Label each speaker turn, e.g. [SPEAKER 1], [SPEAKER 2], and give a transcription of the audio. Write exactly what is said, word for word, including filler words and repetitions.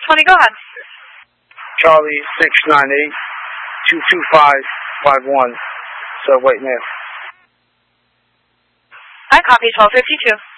[SPEAKER 1] twenty, go ahead.
[SPEAKER 2] Charlie six nine eight two two five five one. So wait now.
[SPEAKER 1] I copy twelve fifty-two.